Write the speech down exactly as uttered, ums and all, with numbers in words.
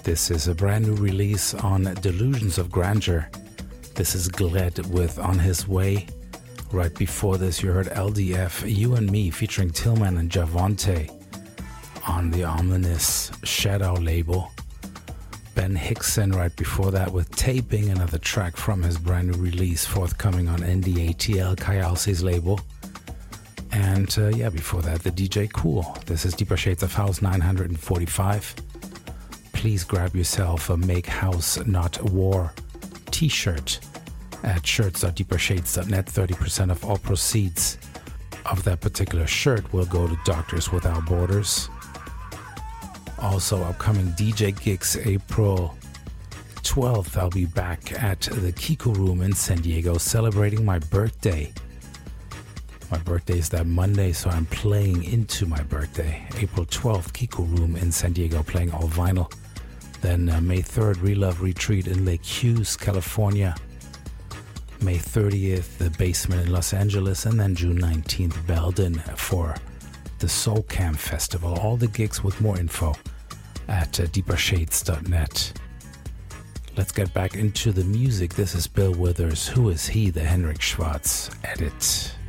This is a brand new release on Delusions of Grandeur. This is Gled with On His Way. Right before this, you heard L D F, You and Me, featuring Tillman and Javonte on the ominous Shadow label. Ben Hickson right before that with Taping, another track from his brand new release, forthcoming on N D A T L, Kayalsi's label. And uh, yeah, before that, the D J Cool. This is Deeper Shades of House nine forty-five. Please grab yourself a Make House Not War t-shirt at shirts dot deeper shades dot net. thirty percent of all proceeds of that particular shirt will go to Doctors Without Borders. Also, upcoming D J gigs, April twelfth, I'll be back at the Kiko Room in San Diego celebrating my birthday. My birthday is that Monday, so I'm playing into my birthday. April twelfth, Kiko Room in San Diego, playing all vinyl. Then uh, May third, Relove Retreat in Lake Hughes, California. May thirtieth, the Basement in Los Angeles. And then June nineteenth, Belden for the Soul Camp Festival. All the gigs with more info at uh, deeper shades dot net. Let's get back into the music. This is Bill Withers. Who Is He? The Henrik Schwarz edit.